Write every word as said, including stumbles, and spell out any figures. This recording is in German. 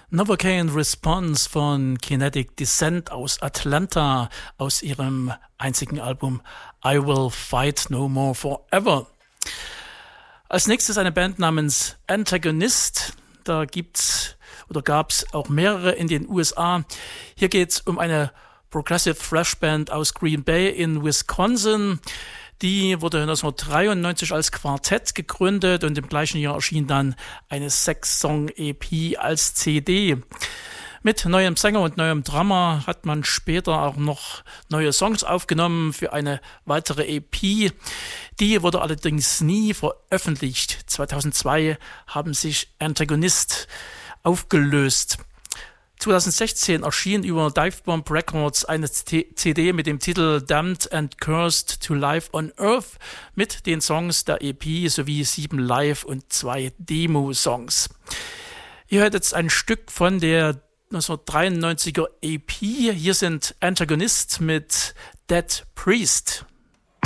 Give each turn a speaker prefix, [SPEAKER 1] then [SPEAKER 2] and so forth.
[SPEAKER 1] Novocaine Response von Kinetic Descent aus Atlanta, aus ihrem einzigen Album I Will Fight No More Forever. Als nächstes eine Band namens Antagonist. Da gibt's oder gab's auch mehrere in den U S A. Hier geht's um eine Progressive Thrash Band aus Green Bay in Wisconsin. Die wurde neunzehnhundertdreiundneunzig als Quartett gegründet und im gleichen Jahr erschien dann eine Sechs-Song-E P als C D. Mit neuem Sänger und neuem Drummer hat man später auch noch neue Songs aufgenommen für eine weitere E P. Die wurde allerdings nie veröffentlicht. zweitausendzwei haben sich Antagonist aufgelöst. zweitausendsechzehn erschien über Divebomb Records eine C D mit dem Titel Damned and Cursed to Life on Earth mit den Songs der E P sowie sieben Live- und zwei Demo-Songs. Ihr hört jetzt ein Stück von der neunzehnhundertdreiundneunziger E P. Hier sind Antagonist mit Dead Priest.